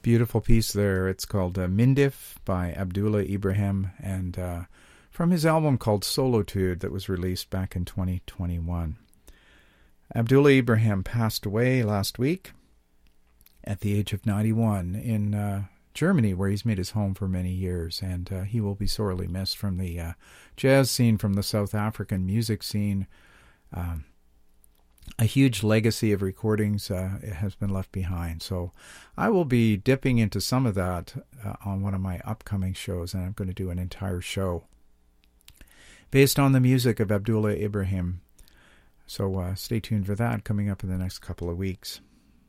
Beautiful piece there. It's called Mindif by Abdullah Ibrahim, and from his album called Solitude that was released back in 2021. Abdullah Ibrahim passed away last week at the age of 91 in Germany, where he's made his home for many years, and he will be sorely missed from the jazz scene, from the South African music scene. A huge legacy of recordings has been left behind. So I will be dipping into some of that on one of my upcoming shows, and I'm going to do an entire show based on the music of Abdullah Ibrahim. So stay tuned for that coming up in the next couple of weeks.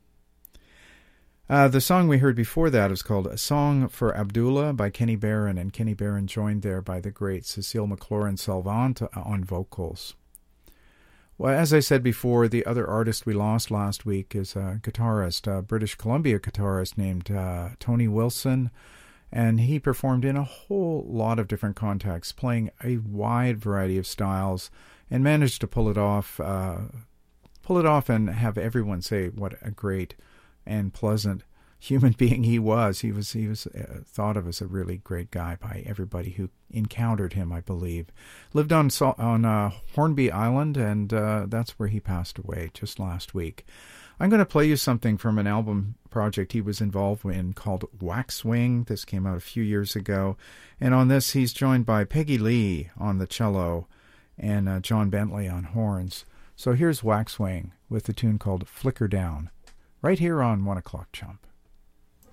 The song we heard before that is called A Song for Abdullah by Kenny Barron, and Kenny Barron joined there by the great Cecile McLaurin-Salvant on vocals. Well, as I said before, the other artist we lost last week is a guitarist, a British Columbia guitarist named Tony Wilson, and he performed in a whole lot of different contexts, playing a wide variety of styles, and managed to pull it off and have everyone say what a great and pleasant human being he was. He was thought of as a really great guy by everybody who encountered him, I believe. Lived on Hornby Island, and that's where he passed away just last week. I'm going to play you something from an album project he was involved in called Waxwing. This came out a few years ago, and on this he's joined by Peggy Lee on the cello and John Bentley on horns. So here's Waxwing with the tune called Flicker Down, right here on 1 O'Clock Chump.